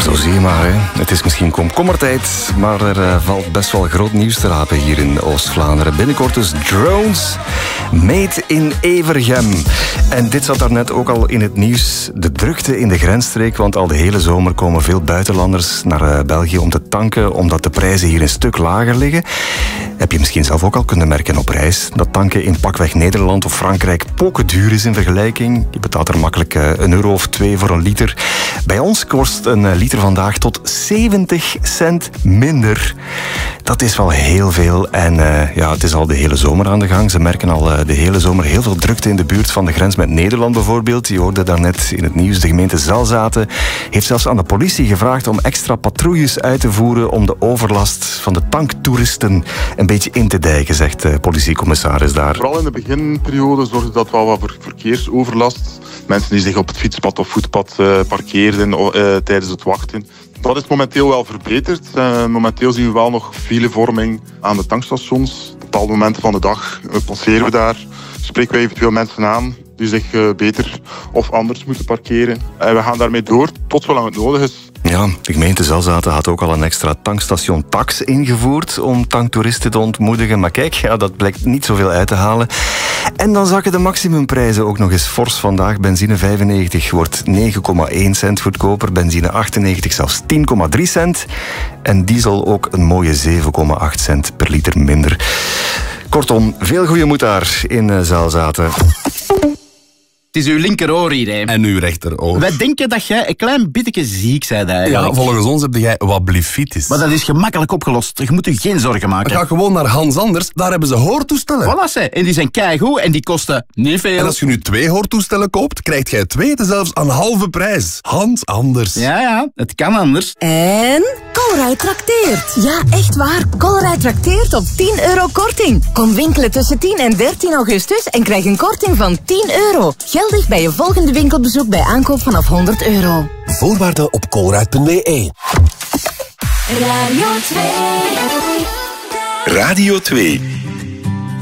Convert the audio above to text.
Zo zie je maar, hè. Het is misschien komkommertijd, maar er valt best wel groot nieuws te rapen hier in Oost-Vlaanderen. Binnenkort dus drones made in Evergem. En dit zat daarnet ook al in het nieuws. De drukte in de grensstreek, want al de hele zomer komen veel buitenlanders naar België om te tanken, omdat de prijzen hier een stuk lager liggen. Heb je misschien zelf ook al kunnen merken op reis, dat tanken in pakweg Nederland of Frankrijk pokenduur is in vergelijking. Je betaalt er makkelijk €1 of €2 voor een liter. Bij ons kost een liter vandaag tot 70 cent minder. Dat is wel heel veel. En het is al de hele zomer aan de gang. Ze merken al de hele zomer heel veel drukte in de buurt van de grens met Nederland bijvoorbeeld. Je hoorde daarnet in het nieuws, de gemeente Zelzaten heeft zelfs aan de politie gevraagd om extra patrouilles uit te voeren om de overlast van de tanktoeristen een beetje in te dijken, zegt de politiecommissaris daar. Vooral in de beginperiode zorgde dat wel wat voor verkeersoverlast. Mensen die zich op het fietspad of voetpad parkeerden tijdens het wachten. Dat is momenteel wel verbeterd. Momenteel zien we wel nog filevorming aan de tankstations. Op bepaalde momenten van de dag passeren we daar. Spreken we eventueel mensen aan die zich beter of anders moeten parkeren. En we gaan daarmee door tot zolang het nodig is. Ja, de gemeente Zelzaten had ook al een extra tankstation tax ingevoerd om tanktoeristen te ontmoedigen. Maar kijk, dat blijkt niet zoveel uit te halen. En dan zakken de maximumprijzen ook nog eens fors vandaag. Benzine 95 wordt 9,1 cent goedkoper. Benzine 98 zelfs 10,3 cent. En diesel ook een mooie 7,8 cent per liter minder. Kortom, veel goede moed daar in Zelzaten. Het is uw linkeroor hier, hè. En uw rechteroor. Wij denken dat jij een klein beetje ziek bent eigenlijk. Ja, volgens ons heb jij wat blifitis. Maar dat is gemakkelijk opgelost. Je moet je geen zorgen maken. Ga gewoon naar Hans Anders, daar hebben ze hoortoestellen. Voilà, ze. En die zijn keigoed en die kosten niet veel. En als je nu 2 hoortoestellen koopt, krijgt jij 2 zelfs aan halve prijs. Hans Anders. Ja, het kan anders. En Colruyt trakteert. Ja, echt waar. Colruyt trakteert op €10 korting. Kom winkelen tussen 10 en 13 augustus en krijg een korting van €10. Geldig bij je volgende winkelbezoek bij aankoop vanaf €100. Voorwaarden op colruyt.be. Radio 2. Radio 2.